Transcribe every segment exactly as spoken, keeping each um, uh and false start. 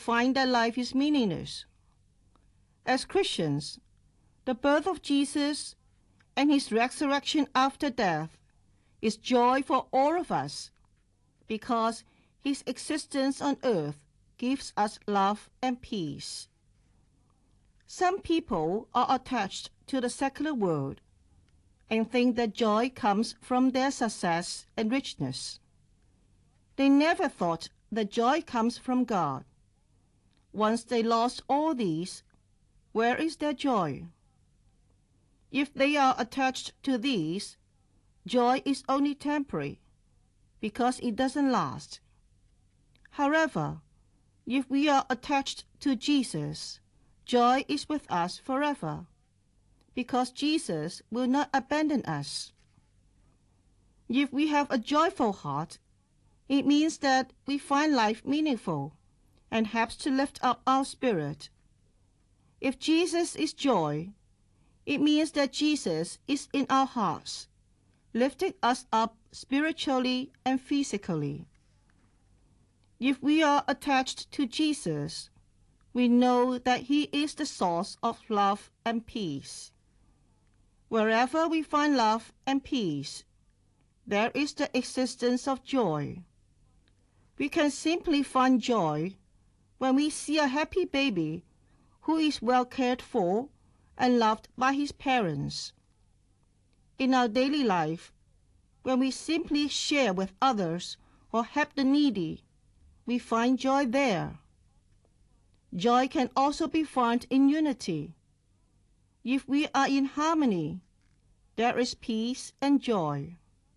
find that life is meaningless. As Christians, the birth of Jesus and his resurrection after death is joy for all of us, because his existence on earth gives us love and peace. Some people are attached to the secular world and think that joy comes from their success and richness. They never thought that joy comes from God. Once they lost all these, where is their joy? If they are attached to these, joy is only temporary, because it doesn't last. However, if we are attached to Jesus, joy is with us forever, because Jesus will not abandon us. If we have a joyful heart, it means that we find life meaningful and helps to lift up our spirit. If Jesus is joy, it means that Jesus is in our hearts, lifting us up spiritually and physically. If we are attached to Jesus, we know that he is the source of love and peace. Wherever we find love and peace, there is the existence of joy. We can simply find joy when we see a happy baby who is well cared for and loved by his parents. In our daily life, when we simply share with others or help the needy, we find joy there. Joy can also be found in unity. If we are in harmony, there is peace and joy.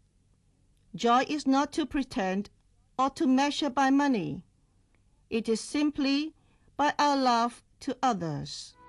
Joy is not to pretend or to measure by money. It is simply by our love to others.